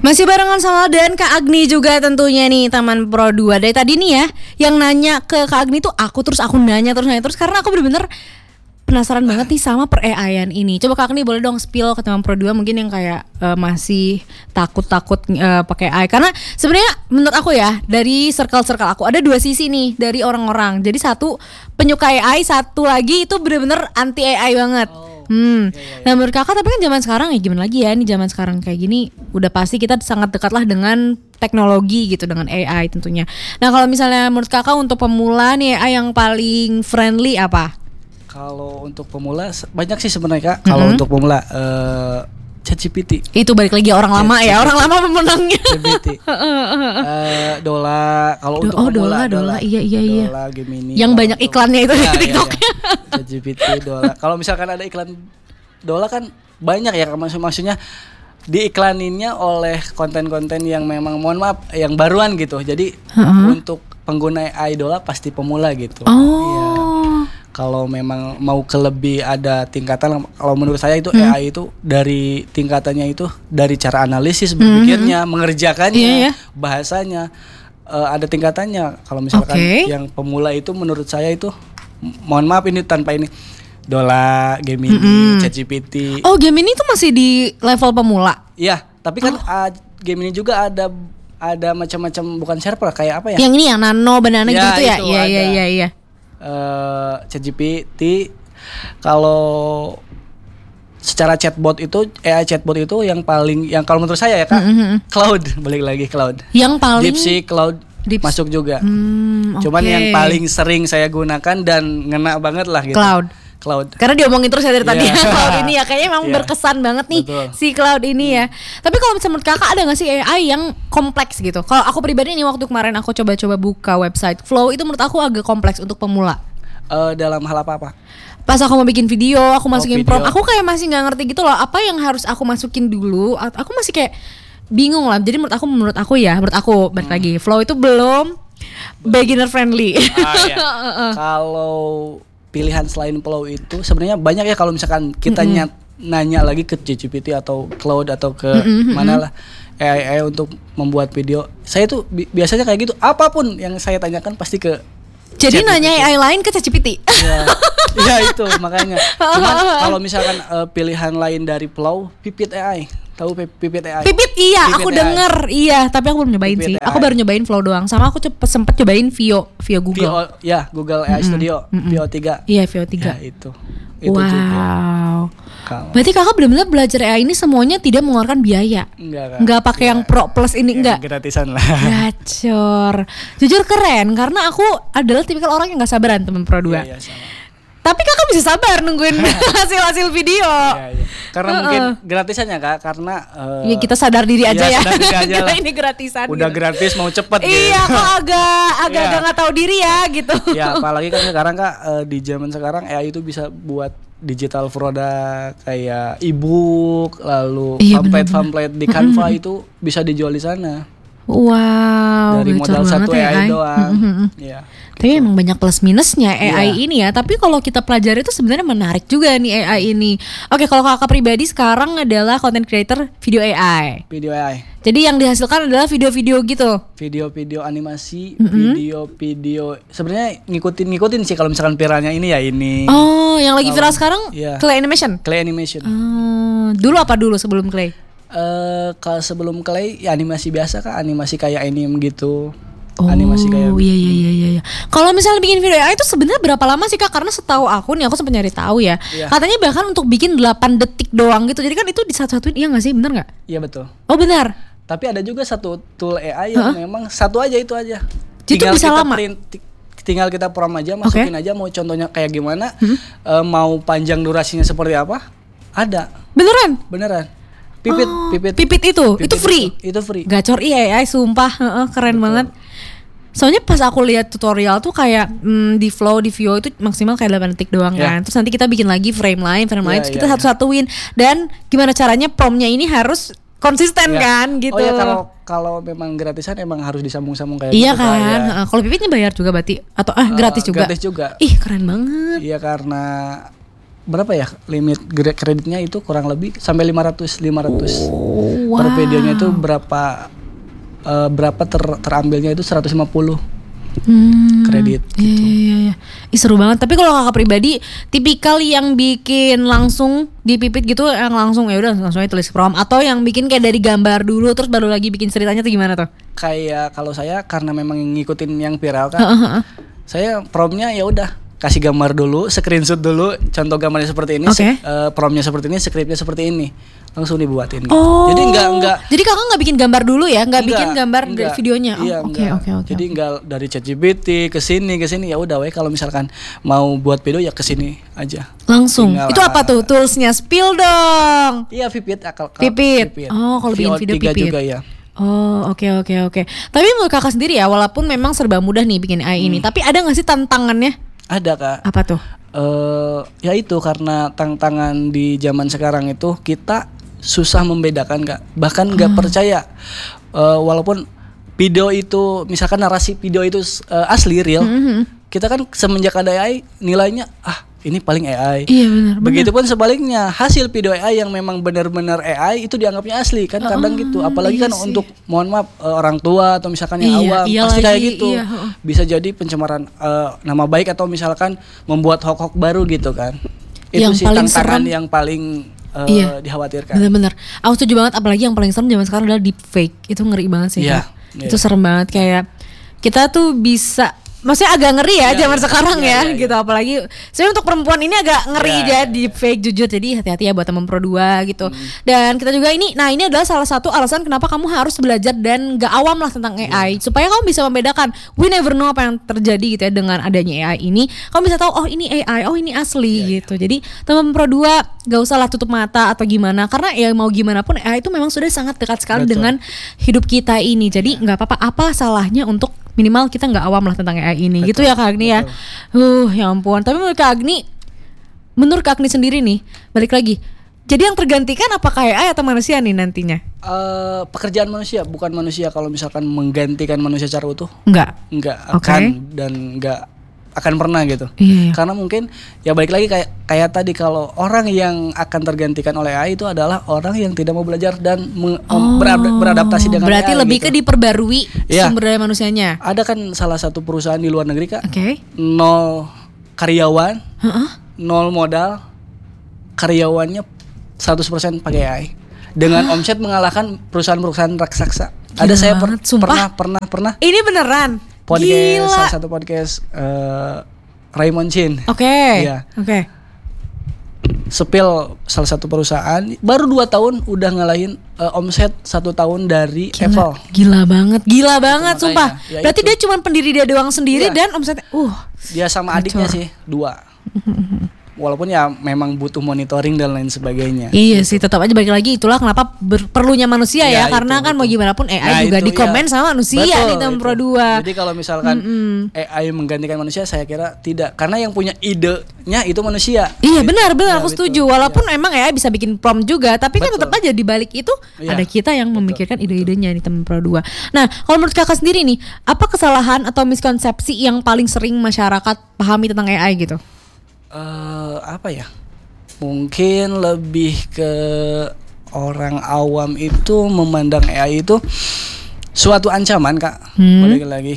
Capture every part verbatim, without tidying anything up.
Masih barengan sama dan Kak Agni juga tentunya nih Taman Pro dua. Dari tadi nih ya yang nanya ke Kak Agni tuh aku terus aku nanya terus nanya terus karena aku bener-bener penasaran banget nih sama per A I-an ini. Coba Kak Agni boleh dong spill ke Taman Pro dua mungkin yang kayak uh, masih takut-takut uh, pakai A I. Karena sebenarnya menurut aku ya dari circle-circle aku ada dua sisi nih dari orang-orang. Jadi satu penyuka A I, satu lagi itu bener-bener anti A I banget. Oh. Hmm, ya, ya, ya. Nah menurut kakak tapi kan zaman sekarang ya gimana lagi ya, ini zaman sekarang kayak gini udah pasti kita sangat dekat lah dengan teknologi gitu, dengan A I tentunya. Nah kalau misalnya menurut kakak untuk pemula nih A I yang paling friendly apa? Kalau untuk pemula banyak sih sebenarnya kak. Kalau mm-hmm. untuk pemula uh, ChatGPT. Itu balik lagi orang lama ya, orang lama pemenangnya. ChatGPT. uh, Dola. Kalau Do- untuk oh, pemula, Dola, Dola, iya iya iya. Dola, Gemini. Yang banyak untuk, iklannya itu ya, di TikToknya. Ya, ya. ChatGPT, Dola. Kalau misalkan ada iklan Dola kan banyak ya, maksud maksudnya diiklaninnya oleh konten-konten yang memang mohon maaf yang baruan gitu. Jadi uh-huh. untuk pengguna A I Dola pasti pemula gitu. Oh. Ya. Kalau memang mau ke lebih ada tingkatan, kalau menurut saya itu hmm. A I itu dari tingkatannya itu dari cara analisis berpikirnya, hmm. mengerjakannya, yeah, yeah. bahasanya uh, ada tingkatannya. Kalau misalkan okay. yang pemula itu menurut saya itu mohon maaf ini tanpa ini Dola, Gemini, mm-hmm. ChatGPT. Oh Gemini itu masih di level pemula? Iya, tapi kan oh. uh, Gemini juga ada ada macam-macam bukan server kayak apa ya? Yang ini yang nano banana ya, gitu ya? Iya iya iya iya. Uh, ChatGPT kalau secara chatbot itu A I chatbot itu yang paling yang kalau menurut saya ya kak mm-hmm. Cloud balik lagi Cloud yang paling DeepSeek Cloud Deep... masuk juga hmm, cuman okay. yang paling sering saya gunakan dan ngena banget lah gitu Cloud Cloud. Karena diomongin terus ya dari yeah. tadi ya Cloud ini ya kayaknya emang yeah. berkesan banget nih. Betul. Si Cloud ini ya. Tapi kalau menurut kakak ada nggak sih A I yang kompleks gitu? Kalau aku pribadi nih waktu kemarin aku coba-coba buka website Flow itu menurut aku agak kompleks untuk pemula. Uh, dalam hal apa apa? Pas aku mau bikin video, aku masukin oh, video. prompt, aku kayak masih nggak ngerti gitu loh. Apa yang harus aku masukin dulu? Aku masih kayak bingung lah. Jadi menurut aku, menurut aku ya, menurut aku balik hmm. lagi Flow itu belum beginner friendly. Ah, iya. Kalau pilihan selain Flow itu sebenarnya banyak ya kalau misalkan kita mm-hmm. nyat, nanya lagi ke ChatGPT atau Cloud atau ke mm-hmm. mana lah A I, A I untuk membuat video. Saya tuh bi- biasanya kayak gitu. Apapun yang saya tanyakan pasti ke jadi ChatGPT. Nanya A I lain ke ChatGPT. Ya, ya itu makanya. Cuman kalau misalkan uh, pilihan lain dari Flow, Pipit A I. Tahu Pipit A I? Pipit iya, Pipit aku A I. Denger iya, tapi aku belum nyobain Pipit sih. A I. Aku baru nyobain Flow doang. Sama aku cepet sempet cobain Vio, Vio Google. Vio, ya, Google A I mm-hmm. Studio, mm-hmm. Vio tiga. Iya, Vio tiga. Ya, itu. Itu wow. juga. Berarti kakak benar-benar belajar A I ini semuanya tidak mengeluarkan biaya. Enggak, kan. Enggak pakai ya. Yang Pro Plus ini enggak. Gratisan lah. Gacor. Jujur keren karena aku adalah tipikal orang yang enggak sabaran teman Pro dua. Iya, iya, sama. Tapi kakak bisa sabar nungguin hasil-hasil video. Iya, iya. Karena uh-uh. mungkin gratisannya kak, karena uh, ya kita sadar diri aja ya. ya. Sadar diri aja lah. Ini gratisan. Udah gitu. Gratis mau cepet. Iya, gitu. kok agak agak yeah. nggak tahu diri ya gitu. Ya apalagi kan sekarang kak uh, di zaman sekarang A I itu bisa buat digital produk kayak e-book, lalu iya, pamflet-pamflet di Canva mm-hmm. itu bisa dijual di sana. Wow. Dari modal satu A I, A I doang. Mm-hmm. Ya. Tapi emang banyak plus minusnya A I yeah. ini ya. Tapi kalau kita pelajari itu sebenarnya menarik juga nih A I ini. Oke, kalau kakak pribadi sekarang adalah content creator video A I. Video A I. Jadi yang dihasilkan adalah video-video gitu. Video-video animasi, mm-hmm. video-video. Sebenarnya ngikutin-ngikutin sih kalau misalkan viralnya ini ya ini. Oh, yang lagi viral sekarang yeah. Clay Animation. Clay Animation. Uh, dulu apa dulu sebelum Clay? Uh, kalau sebelum Clay ya animasi biasa kak, animasi kayak anime gitu. Oh, animasi kayak iya iya iya iya. Kalau misalnya bikin video A I itu sebenarnya berapa lama sih kak? Karena setahu aku nih, aku sempat nyari tahu ya. Iya. Katanya bahkan untuk bikin delapan detik doang gitu. Jadi kan itu di satu-satuin, iya nggak sih? Bener nggak? Iya betul. Oh benar. Tapi ada juga satu tool A I yang uh-huh. memang satu aja itu aja. Itu tinggal bisa kita lama. Print, tinggal kita prom aja, masukin okay. aja mau contohnya kayak gimana, hmm? uh, mau panjang durasinya seperti apa, ada. Beneran? Beneran. Pipit, oh, pipit, pipit itu, pipit itu free. Itu, itu free. Gacor iya A I, sumpah, uh, keren Betul. Banget. Soalnya pas aku lihat tutorial tuh kayak mm, di Flow, di Vio itu maksimal kayak delapan detik doang yeah. kan. Terus nanti kita bikin lagi frame lain, frame yeah, lain, terus yeah, kita yeah. satu-satuin. Dan gimana caranya promnya ini harus konsisten yeah. kan gitu. Oh ya kalau kalau memang gratisan emang harus disambung-sambung kayak iya gitu. Iya kan. Ya. Kalau pipitnya bayar juga berarti atau ah gratis uh, juga. Gratis juga. Ih keren banget. Iya karena berapa ya limit kreditnya itu kurang lebih sampai lima ratus Oh, wow. per videonya itu berapa uh, berapa ter, terambilnya itu seratus lima puluh Hmm, kredit gitu. Iya, iya, iya. Ih, seru banget. Tapi kalau kakak pribadi, tipikal yang bikin langsung dipipit gitu, yang langsung ya udah langsung aja tulis prompt, atau yang bikin kayak dari gambar dulu terus baru lagi bikin ceritanya tuh gimana tuh? Kayak kalau saya karena memang ngikutin yang viral kan, saya promptnya ya udah kasih gambar dulu, screenshot dulu, contoh gambarnya seperti ini, okay. uh, promptnya seperti ini, skripnya seperti ini, langsung dibuatin. Gitu. Oh. Jadi enggak enggak. Jadi kakak nggak bikin gambar dulu ya, nggak bikin gambar enggak, dari videonya. Iya, oke oke oke. Jadi enggak dari ChatGPT ke sini ke sini ya udah, we kalau misalkan mau buat video ya ke sini aja. Langsung. Tinggal, itu apa tuh toolsnya? Spill dong. Iya, Vipit akal. Vipit. Oh, kalau bikin video Vipit juga ya. Oh oke okay, oke okay, oke. Okay. Tapi menurut kakak sendiri ya, walaupun memang serba mudah nih bikin A I hmm. ini, tapi ada nggak sih tantangannya? Ada kak. Apa tuh? Uh, ya itu karena tantangan di zaman sekarang itu kita susah membedakan kak. Bahkan nggak hmm. percaya uh, walaupun video itu misalkan narasi video itu uh, asli real, mm-hmm. kita kan semenjak ada A I nilainya ah ini paling A I. Iya benar. Begitupun sebaliknya hasil video A I yang memang benar-benar A I itu dianggapnya asli kan, oh, kadang gitu. Apalagi iya kan sih. Untuk mohon maaf uh, orang tua atau misalkan yang iya, awam iya pasti lagi, kayak gitu. Iya. Bisa jadi pencemaran uh, nama baik atau misalkan membuat hoax-hoax baru gitu kan. Itu yang sih paling tantangan serem, yang paling uh, iya, dikhawatirkan. Benar-benar. Aku setuju banget, apalagi yang paling serem zaman sekarang adalah deepfake. Itu ngeri banget sih. Iya, iya. Itu serem banget, kayak kita tuh bisa, maksudnya agak ngeri ya, ya zaman ya, sekarang ya, ya, ya gitu. Apalagi sebenarnya untuk perempuan ini agak ngeri ya, jadi ya, fake ya. Jujur. Jadi hati-hati ya buat teman Pro dua gitu. Hmm. Dan kita juga ini, nah ini adalah salah satu alasan kenapa kamu harus belajar dan gak awam lah tentang A I, ya. Supaya kamu bisa membedakan. We never know apa yang terjadi gitu ya dengan adanya A I ini. Kamu bisa tahu oh ini A I, oh ini asli ya, gitu. Ya. Jadi teman Pro dua gak usah lah tutup mata atau gimana, karena ya mau gimana pun A I itu memang sudah sangat dekat sekali Betul. Dengan hidup kita ini. Jadi nggak ya. apa-apa, apa salahnya untuk minimal kita nggak awam lah tentang A I ini. Betul, gitu ya Kak Agni ya. Uh ya ampun. Tapi menurut Kak Agni, menurut Kak Agni sendiri nih, balik lagi, jadi yang tergantikan apakah A I atau manusia nih nantinya? Uh, pekerjaan manusia, bukan manusia kalau misalkan menggantikan manusia secara utuh. Enggak. Enggak akan okay. Dan enggak akan pernah gitu. Iya. Karena mungkin ya balik lagi kayak kayak tadi, kalau orang yang akan tergantikan oleh A I itu adalah orang yang tidak mau belajar dan meng- oh, beradaptasi dengan berarti A I. Berarti lebih gitu. ke diperbarui ya. Sumber daya manusianya. Ada kan salah satu perusahaan di luar negeri Kak. Oke. Okay. Nol karyawan, uh-uh. nol modal, karyawannya seratus persen pakai A I. Dengan huh? omset mengalahkan perusahaan-perusahaan raksasa. Gila, ada saya per- pernah pernah pernah. Ini beneran. Podcast, Gila. Salah satu podcast uh, Raymond Chin. Oke. Okay. Iya. Oke. Okay. Spill salah satu perusahaan baru dua tahun udah ngalahin uh, omset satu tahun dari Gila. Apple. Gila banget, gila itu banget, makanya, sumpah. Ya berarti itu. Dia cuma pendiri dia doang sendiri ya. Dan omsetnya, uh. Dia sama kacor. Adiknya sih dua. Walaupun ya memang butuh monitoring dan lain sebagainya. Iya gitu. Sih, tetap aja balik lagi itulah kenapa ber- perlunya manusia ya, ya karena itu, kan itu. Mau gimana pun A I nah, juga itu, dikomen ya. Sama manusia nih teman Pro dua. Jadi kalau misalkan mm-hmm. A I menggantikan manusia, saya kira tidak, karena yang punya idenya itu manusia. Iya benar benar, ya, aku betul. setuju. Walaupun ya. Emang A I bisa bikin prompt juga, tapi betul. Kan tetap aja di balik itu ya. Ada kita yang betul. Memikirkan ide-idenya nih teman Pro dua. Nah, kalau menurut kakak sendiri nih, apa kesalahan atau miskonsepsi yang paling sering masyarakat pahami tentang A I gitu? Uh, apa ya? Mungkin lebih ke orang awam itu memandang A I itu suatu ancaman Kak. Hmm. Balik lagi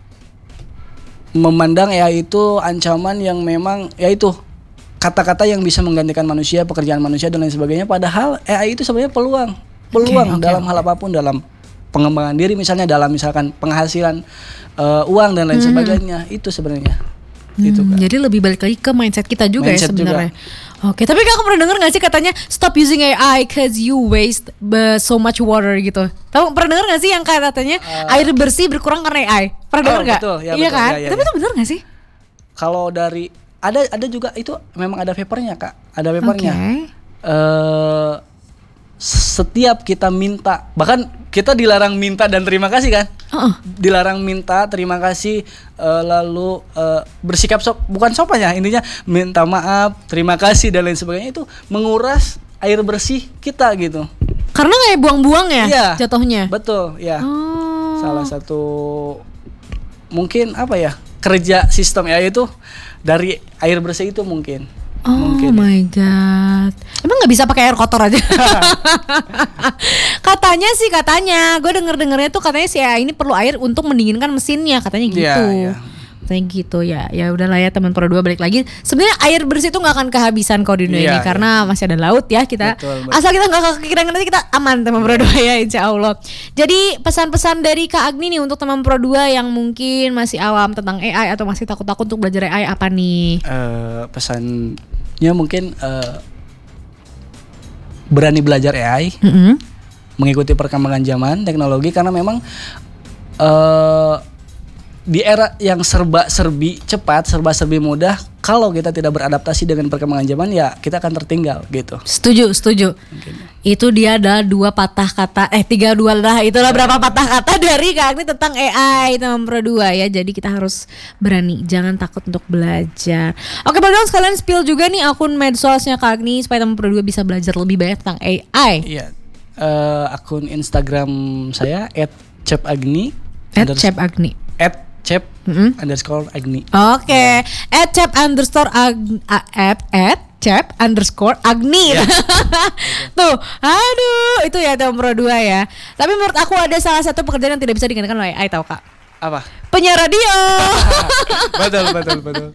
memandang A I itu ancaman yang memang yaitu kata-kata yang bisa menggantikan manusia, pekerjaan manusia dan lain sebagainya. Padahal A I itu sebenarnya peluang, peluang okay, okay, dalam okay. hal apapun, dalam pengembangan diri misalnya, dalam misalkan penghasilan uh, uang dan lain hmm. sebagainya, itu sebenarnya. Hmm, gitu, kan. Jadi lebih balik lagi ke mindset kita juga mindset ya sebenarnya. Oke, tapi kakak pernah dengar nggak sih katanya stop using A I cause you waste so much water gitu? Tahu pernah dengar nggak sih yang katanya uh, air bersih berkurang karena A I? Pernah dengar nggak? Oh, ya, iya betul, kan? ya, ya, tapi ya. itu benar nggak sih? Kalau dari ada ada juga itu memang ada papernya Kak, ada papernya. Okay. Uh, setiap kita minta, bahkan kita dilarang minta dan terima kasih kan? Uh-uh. Dilarang minta, terima kasih, uh, lalu uh, bersikap sop, bukan sopan ya, intinya minta maaf, terima kasih dan lain sebagainya, itu menguras air bersih kita gitu. Karena kayak buang-buang ya, iya, jatuhnya. Betul, ya. Oh. Salah satu mungkin apa ya, kerja sistem A I itu dari air bersih itu mungkin. Oh mungkin. my god, emang nggak bisa pakai air kotor aja? Katanya sih katanya, gue denger dengernya tuh katanya si A I ini perlu air untuk mendinginkan mesinnya, katanya gitu. Iya, iya. Katanya gitu ya, ya udahlah ya teman Pro dua balik lagi. Sebenarnya air bersih itu nggak akan kehabisan kalau di dunia Iya, ini karena masih ada laut ya kita. Betul, betul. Asal kita nggak kepikiran nanti kita aman teman Pro dua ya insya Allah. Jadi pesan-pesan dari Kak Agni nih untuk teman Pro dua yang mungkin masih awam tentang A I atau masih takut-takut untuk belajar A I apa nih? Eh, pesannya mungkin eh, berani belajar A I, Mm-hmm. mengikuti perkembangan zaman teknologi karena memang eh, di era yang serba-serbi cepat, serba-serbi mudah, kalau kita tidak beradaptasi dengan perkembangan zaman ya kita akan tertinggal gitu. Setuju, setuju. Mungkin. Itu dia ada dua patah kata, eh tiga dua lah, itulah berapa patah kata dari Kak Agni tentang A I teman Pro dua ya. Jadi kita harus berani, jangan takut untuk belajar. Oke, Bang, sekalian spill juga nih akun medsosnya Kak Agni supaya teman Pro dua bisa belajar lebih banyak tentang A I. Iya. Eh, akun Instagram saya et cep agni At Chef Agni. et cep Mm-hmm. underscore agni. Oke, at Chef underscore Agni, at at Chef underscore Agni. Ya. Tuh, aduh, itu ya teman Pro dua ya. Tapi menurut aku ada salah satu pekerjaan yang tidak bisa digantikan oleh A I, tahu Kak? Apa? Penyiar radio. Betul betul betul.